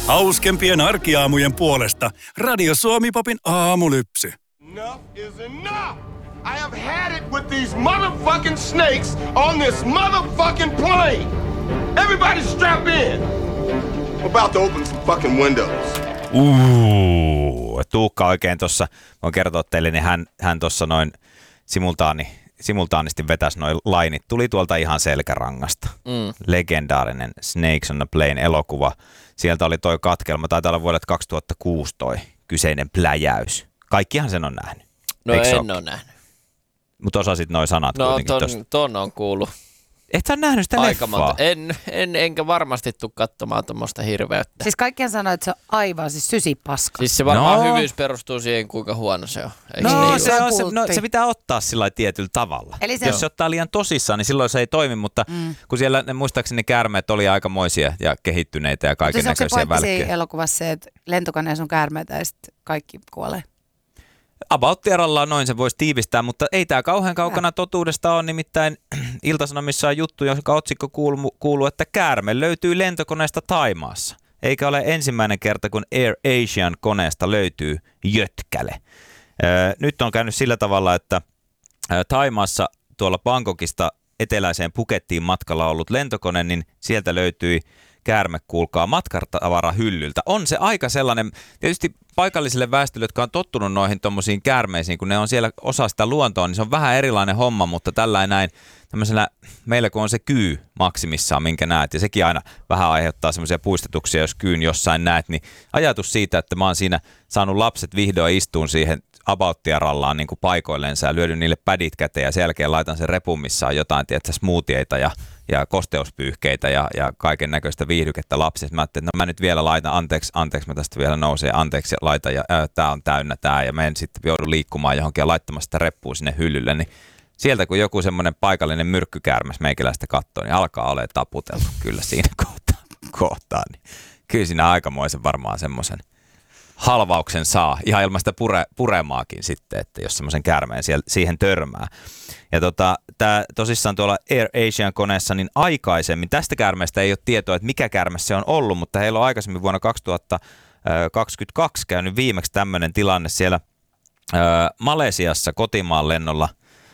Hauskempien arkiaamujen puolesta Radio Suomi-popin aamulypsy. Enough is enough! I have had it with these motherfucking snakes on this motherfucking plane! Everybody strap in! I'm about to open some fucking windows. Tuukka oikein tuossa, voin kertoa teille, niin hän tuossa noin simultaanisti vetäisi noin lainit. Tuli tuolta ihan selkärangasta. Legendaarinen Snakes on a Plane -elokuva. Sieltä oli toi katkelma, taitaa olla vuodelta 2006 toi kyseinen pläjäys. Kaikkihan sen on nähnyt. No eikö en ole nähnyt. Mutta osasit noi sanat kuitenkin tosta. Ton on kuullut. Et sä nähnyt sitä Aika leffaa? monta. Enkä varmasti tule katsomaan tuommoista hirveyttä. Siis kaikkien sanoo, että se on aivan siis sysipaska. Siis se varmaan hyvyys perustuu siihen, kuinka huono se on. Eikö se pitää ottaa sillä tietyllä tavalla. Eli jos se ottaa liian tosissaan, niin silloin se ei toimi, mutta kun siellä muistaakseni ne käärmeet oli aikamoisia ja kehittyneitä ja kaiken näköisiä välkkejä. Onko se pointti elokuvassa se, että lentokoneessa on käärmeitä ja sitten kaikki kuolee? About-tierallaan noin se voisi tiivistää, mutta ei tämä kauhean kaukana totuudesta ole, nimittäin Ilta-Sanomissa on juttu, jonka otsikko kuuluu, että käärme löytyy lentokoneesta Thaimaassa. Eikä ole ensimmäinen kerta, kun Air Asian koneesta löytyy jötkäle. Nyt on käynyt sillä tavalla, että Thaimaassa tuolla Bangkokista eteläiseen Phukettiin matkalla ollut lentokone, niin sieltä löytyi käärme, kuulkaa, matkatavarahyllyltä. On se aika sellainen, tietysti paikallisille väestölle, jotka on tottunut noihin tommosiin käärmeisiin, kun ne on siellä osa sitä luontoa, niin se on vähän erilainen homma, mutta tällainen näin, tämmöisellä, meillä kun on se kyy maksimissaan, minkä näet, ja sekin aina vähän aiheuttaa semmoisia puistetuksia, jos kyyn jossain näet, niin ajatus siitä, että mä oon siinä saanut lapset vihdoin istuun siihen about-tierallaan niin kuin paikoilleensa ja lyödyn niille pädit käteen ja sen jälkeen laitan sen repun, missä on jotain, tiedätkö, smoothieita ja kosteuspyyhkeitä ja kaiken näköistä viihdykettä lapsista. Mä ajattelin, että no mä nyt vielä laitan, anteeksi, mä tästä vielä nousen, anteeksi laitan ja tää on täynnä tää ja menen sitten joudun liikkumaan johonkin ja laittamaan sitä reppua sinne hyllylle, niin sieltä kun joku semmoinen paikallinen myrkkykäärmäs meikäläistä katsoo, niin alkaa olemaan taputeltu kyllä siinä kohtaan. Niin kyllä siinä aikamoisen varmaan semmoisen halvauksen saa, ihan ilman sitä puremaakin sitten, että jos semmoisen käärmeen siihen törmää. Ja tää tosissaan tuolla Air Asian koneessa, niin aikaisemmin, tästä käärmeestä ei ole tietoa, että mikä käärme se on ollut, mutta heillä on aikaisemmin vuonna 2022 käynyt viimeksi tämmöinen tilanne siellä Malesiassa kotimaan lennolla,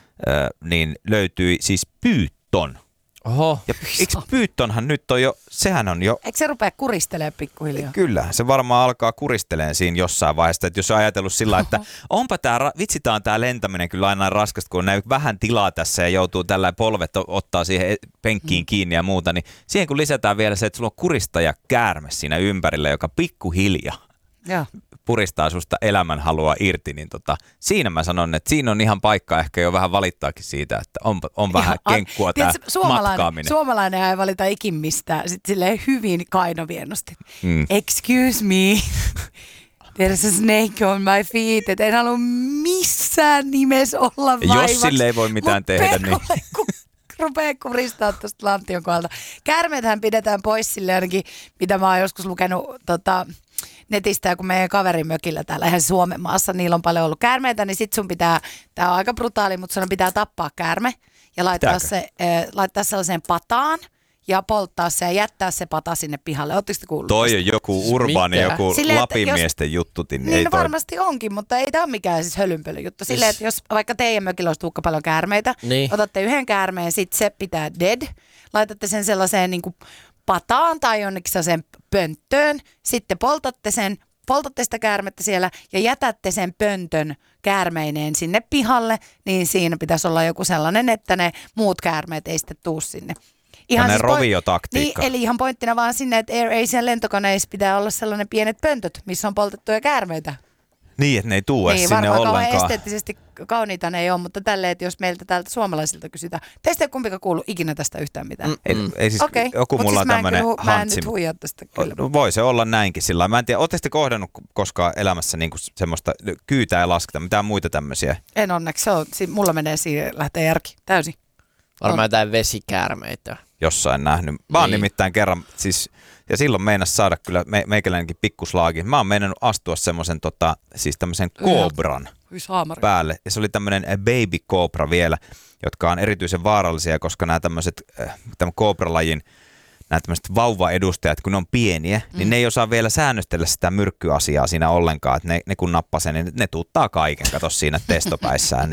niin löytyi siis pyytton. Oho. Ja eikö pyyttonhan nyt on jo, sehän on jo... Eikö se rupea kuristelemaan pikkuhiljaa? Kyllä, se varmaan alkaa kuristeleen siinä jossain vaiheessa, että jos on ajatellut sillä, että onpa tää lentäminen kyllä aina raskasta, kun on vähän tilaa tässä ja joutuu tällä polvet ottaa siihen penkkiin kiinni ja muuta, niin siihen kun lisätään vielä se, että sulla on kuristaja käärme siinä ympärillä, joka pikkuhiljaa puristaa susta elämänhalua irti, niin siinä mä sanon, että siinä on ihan paikka ehkä jo vähän valittaakin siitä, että on vähän kenkkua tämä matkaaminen. Suomalainen ei valita ikin mistään, sitten silleen hyvin kainovienosti. Excuse me, there's a snake on my feet, et en halua missään nimessä olla vaivaksi. Jos sille ei voi mitään tehdä, niin... Rupee kuristaa tuosta lantion kohdalta. Käärmeethän pidetään pois sille ainakin, mitä mä oon joskus lukenut netistä, kun meidän kaverin mökillä täällä ihan Suomen maassa, niillä on paljon ollut käärmeitä, niin sit sun pitää, tää on aika brutaali, mutta sun pitää tappaa käärme ja laittaa sellaiseen pataan ja polttaa se ja jättää se pata sinne pihalle. Ootteko te kuullut? Toi on joku urbaani, joku lapimiesten juttutin. Niin no varmasti onkin, mutta ei tämä ole mikään siis hölynpölyn juttu. Silleen, että jos vaikka teidän mökillä olisi tuukka paljon käärmeitä, otatte yhden käärmeen, sit se pitää dead, laitatte sen sellaiseen niin kuin pataan tai jonnekin sellaiseen pönttöön, sitten poltatte sitä käärmettä siellä ja jätätte sen pöntön käärmeineen sinne pihalle, niin siinä pitäisi olla joku sellainen, että ne muut käärmeet ei sitten tuu sinne. Ihan siis roviotaktiikka. Niin, eli ihan pointtina vaan sinne, että Air Asian lentokoneissa pitää olla sellainen pienet pöntöt, missä on poltettuja käärmeitä. Niin, että ne ei tule sinne ollenkaan. Niin, varmaan esteettisesti kauniita ne ei ole, mutta tälleen, että jos meiltä täältä suomalaisilta kysytään. Teistä ei kumpikaan kuulu ikinä tästä yhtään mitään. Ei siis joku mulla on tämmöinen hantsi. Mä en nyt huijaa tästä kyllä. Voi se olla näinkin sillä. Mä en tiedä, ootte sitten kohdannut koskaan elämässä niinku semmoista kyytää ja lasketa, mitään muita tämmöisiä? En onneksi, mulla menee siihen, lähtee järki, täysin. Varmaan jotain vesikäärmeitä. Jossain nähnyt. Mä oon nimittäin kerran, siis, ja silloin meinas saada kyllä meikäläinenkin pikkuslaagi. Mä oon meinannut astua semmoisen siis tämmöisen koobran päälle. Ja se oli tämmöinen baby cobra vielä, jotka on erityisen vaarallisia, koska nämä tämmöiset, tämän koobralajin nämä tämmöiset vauvaedustajat, kun ne on pieniä, niin ne ei osaa vielä säännöstellä sitä myrkkyasiaa siinä ollenkaan, että ne kun nappaa sen, niin ne tuuttaa kaiken, kato siinä testopäissään,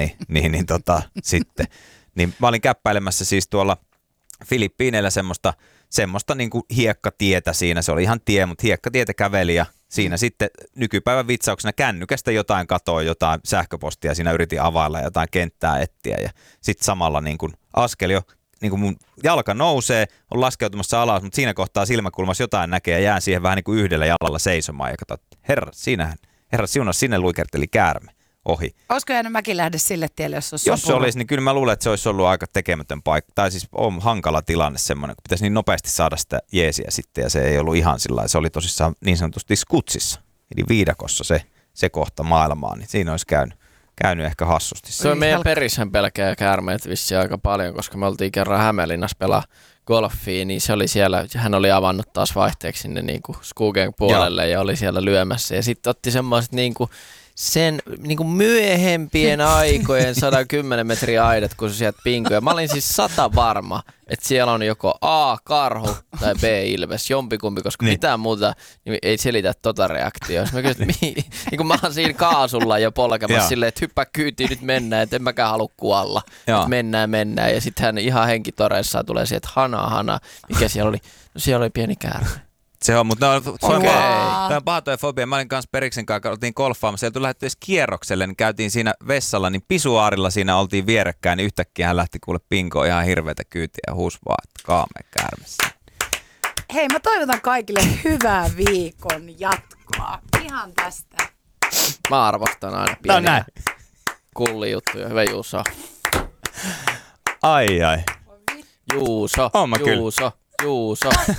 sitten. Niin mä olin käppäilemässä siis tuolla Filippiineillä semmoista niin kuin hiekkatietä siinä, se oli ihan tie, mutta hiekkatietä käveli ja siinä sitten nykypäivän vitsauksena kännykästä jotain katoa, jotain sähköpostia, siinä yritin availla jotain kenttää etsiä ja sitten samalla niin kuin askel jo, niin kuin mun jalka nousee, on laskeutumassa alas, mutta siinä kohtaa silmäkulmassa jotain näkee ja jään siihen vähän niin kuin yhdellä jalalla seisomaan ja katsoin, herra siunas, sinne luikerteli käärme ohi. Olisiko jäänyt Mäkilähde sille tielle, jos se olisi, niin kyllä mä luulen, että se olisi ollut aika tekemätön paikka. Tai siis on hankala tilanne semmoinen, kun pitäisi niin nopeasti saada sitä jeesiä sitten, ja se ei ollut ihan sillä lailla. Se oli tosissaan niin sanotusti skutsissa, eli viidakossa se kohta maailmaa, niin siinä olisi käynyt ehkä hassusti. Se on meidän perishän pelkää käärmeet vissiin aika paljon, koska me oltiin kerran Hämeenlinnassa pelaa golfia, niin se oli siellä, hän oli avannut taas vaihteeksi sinne niin kuin Skugen puolelle ja oli siellä lyömässä. Ja sitten otti semmoiset niin kuin sen niin kuin myöhempien aikojen 110 metriä aidat, kun se sieltä pinkoi. Mä olin siis 100 varma, että siellä on joko A, karhu tai B, ilves, jompikumpi, koska mitään muuta niin ei selitä tota reaktioa. Mä kysyin, että niin kun mä oon siinä kaasulla jo polkemassa silleen, että hyppää kyytiin, nyt mennään, että en mäkään halua kuolla. Että mennään. Ja sitten hän ihan henkitoreissaan tulee siihen, että hana, mikä siellä oli? No siellä oli pieni käärme. Se on, mutta tämä on paha toi fobia. Mä olin kanssa Periksen kanssa, oltiin golfaamassa. Sieltä lähdetty edes kierrokselle, niin käytiin siinä vessalla, niin pisuaarilla siinä oltiin vierekkäin, niin yhtäkkiä hän lähti kuule pinkoon ihan hirveätä kyytiä ja huusi vaan, että kaamea käärmessä. Hei, mä toivotan kaikille hyvää viikon jatkoa. Ihan tästä. Mä arvostan aina pieniä kullijuttuja. Hyvä Juuso. Ai. Juuso.